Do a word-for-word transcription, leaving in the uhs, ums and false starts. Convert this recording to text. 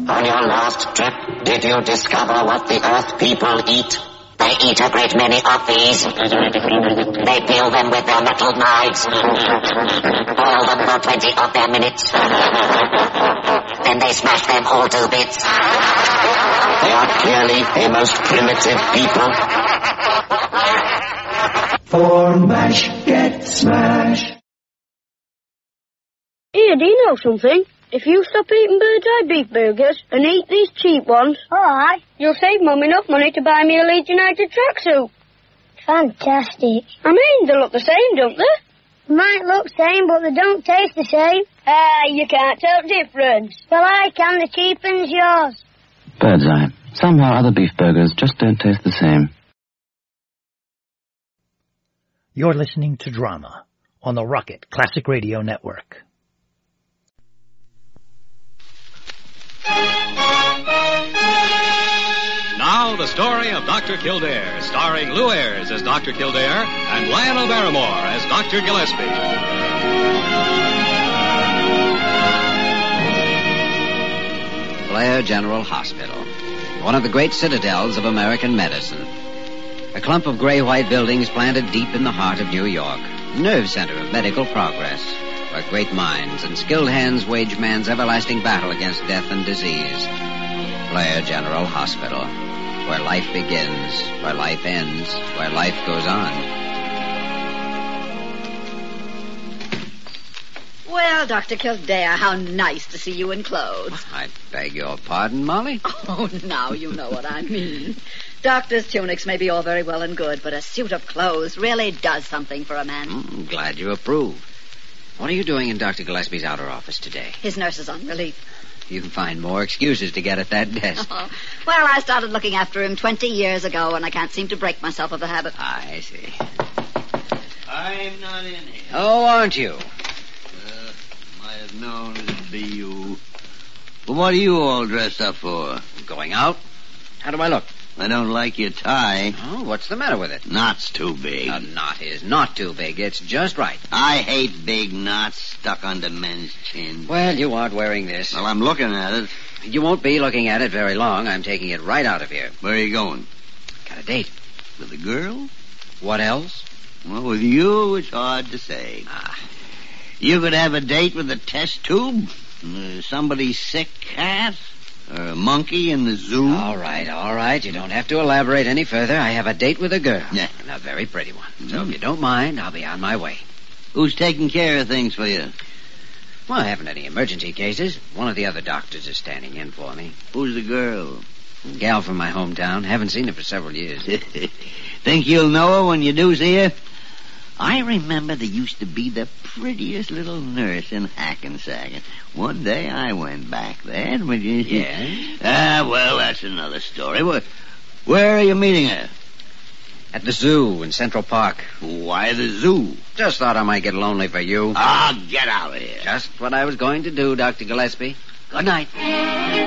On your last trip, did you discover what the Earth people eat? They eat a great many of these. They peel them with their metal knives. Boil them for twenty of their minutes. Then they smash them all to bits. They are clearly a most primitive people. For mash, get smash. Here, do you know something? If you stop eating Bird's Eye beef burgers and eat these cheap ones, Alright. you'll save Mum enough money to buy me a Leeds United tracksuit. Fantastic. I mean, they look the same, don't they? Might look same, but they don't taste the same. Ah, you can't tell difference. Well, I can. The cheap one's yours. Bird's Eye. Somehow other beef burgers just don't taste the same. You're listening to Drama on the Rocket Classic Radio Network. Now, the story of Doctor Kildare, starring Lou Ayres as Doctor Kildare and Lionel Barrymore as Doctor Gillespie. Blair General Hospital, one of the great citadels of American medicine. A clump of gray-white buildings planted deep in the heart of New York, nerve center of medical progress, where great minds and skilled hands wage man's everlasting battle against death and disease. Blair General Hospital, where life begins, where life ends, where life goes on. Well, Doctor Kildare, how nice to see you in clothes. I beg your pardon, Molly? Oh, now you know what I mean. Doctor's tunics may be all very well and good, but a suit of clothes really does something for a man. Mm, glad you approve. What are you doing in Doctor Gillespie's outer office today? His nurse is on relief. You can find more excuses to get at that desk. Oh, well, I started looking after him twenty years ago, and I can't seem to break myself of the habit. I see. I'm not in here. Oh, aren't you? Uh, might have known it'd be you. Well, what are you all dressed up for? Going out? How do I look? I don't like your tie. Oh, what's the matter with it? Knot's too big. A knot is not too big. It's just right. I hate big knots stuck under men's chins. Well, you aren't wearing this. Well, I'm looking at it. You won't be looking at it very long. I'm taking it right out of here. Where are you going? Got a date. With a girl? What else? Well, with you, it's hard to say. Ah. You could have a date with a test tube, uh, somebody's sick cat, or a monkey in the zoo. All right, all right. You don't have to elaborate any further. I have a date with a girl. Yeah. And a very pretty one. Mm-hmm. So if you don't mind, I'll be on my way. Who's taking care of things for you? Well, I haven't any emergency cases. One of the other doctors is standing in for me. Who's the girl? A gal from my hometown. Haven't seen her for several years. Think you'll know her when you do see her? I remember there used to be the prettiest little nurse in Hackensack. One day I went back there. But you... Yeah? Ah, well, that's another story. Where, where are you meeting her? At the zoo in Central Park. Why the zoo? Just thought I might get lonely for you. Ah, get out of here. Just what I was going to do, Doctor Gillespie. Good night.